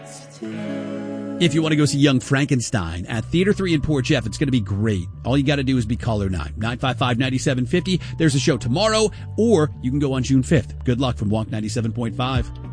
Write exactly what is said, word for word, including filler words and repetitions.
If you want to go see Young Frankenstein at Theater three in Port Jeff, it's going to be great. All you got to do is be caller nine, nine five five, nine seven five zero. There's a show tomorrow, or you can go on June fifth. Good luck from Wonk ninety-seven point five.